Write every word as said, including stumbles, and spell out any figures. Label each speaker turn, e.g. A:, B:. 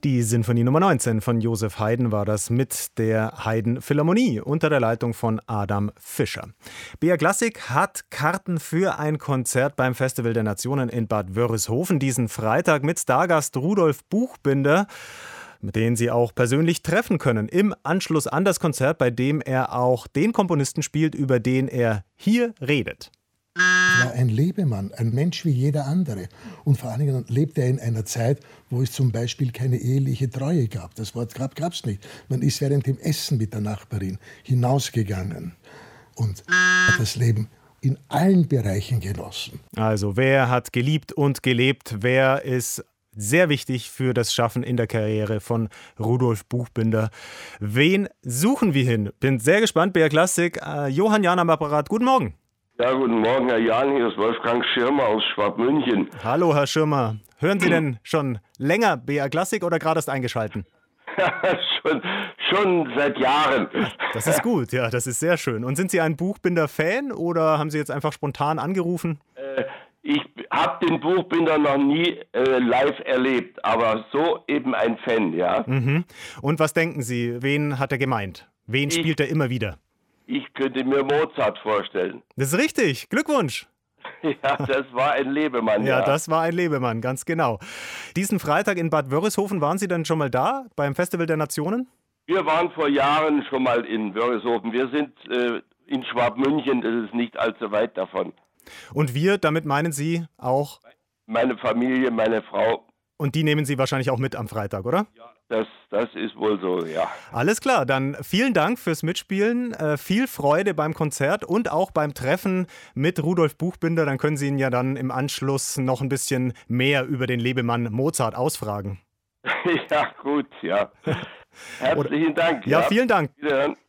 A: Die Sinfonie Nummer neunzehn von Joseph Haydn war das mit der Haydn Philharmonie unter der Leitung von Adam Fischer. B R Klassik hat Karten für ein Konzert beim Festival der Nationen in Bad Wörishofen diesen Freitag mit Stargast Rudolf Buchbinder, mit denen Sie auch persönlich treffen können, im Anschluss an das Konzert, bei dem er auch den Komponisten spielt, über den er hier redet.
B: Er war ein Lebemann, ein Mensch wie jeder andere. Und vor allen Dingen lebte er in einer Zeit, wo es zum Beispiel keine eheliche Treue gab. Das Wort gab es nicht. Man ist während dem Essen mit der Nachbarin hinausgegangen und hat das Leben in allen Bereichen genossen.
A: Also wer hat geliebt und gelebt, wer ist sehr wichtig für das Schaffen in der Karriere von Rudolf Buchbinder. Wen suchen wir hin? Bin sehr gespannt. B R Klassik, äh, Johann Jahn am Apparat. Guten Morgen.
C: Ja, guten Morgen, Herr Jahn. Hier ist Wolfgang Schirmer aus Schwabmünchen.
A: Hallo, Herr Schirmer. Hören Sie denn schon länger B R Klassik oder gerade erst eingeschalten?
C: schon, schon seit Jahren.
A: Das ist gut, ja, das ist sehr schön. Und sind Sie ein Buchbinder-Fan oder haben Sie jetzt einfach spontan angerufen?
C: Äh, ich habe den Buchbinder noch nie äh, live erlebt, aber so eben ein Fan, ja.
A: Mhm. Und was denken Sie, wen hat er gemeint? Wen
C: Ich-
A: spielt er immer wieder?
C: Ich könnte mir Mozart vorstellen.
A: Das ist richtig, Glückwunsch.
C: Ja, das war ein Lebemann,
A: Ja,
C: ja.
A: das war ein Lebemann, ganz genau. Diesen Freitag in Bad Wörishofen, waren Sie dann schon mal da beim Festival der Nationen?
C: Wir waren vor Jahren schon mal in Wörishofen. Wir sind äh, in Schwabmünchen, das ist nicht allzu weit davon.
A: Und wir, damit meinen Sie auch,
C: Meine Familie, meine Frau,
A: und die nehmen Sie wahrscheinlich auch mit am Freitag, oder?
C: das, das ist wohl so, ja.
A: Alles klar, dann vielen Dank fürs Mitspielen, äh, viel Freude beim Konzert und auch beim Treffen mit Rudolf Buchbinder. Dann können Sie ihn ja dann im Anschluss noch ein bisschen mehr über den Lebemann Mozart ausfragen.
C: Ja, gut, ja. Herzlichen Dank.
A: Ja, vielen Dank.
C: Wiederhören.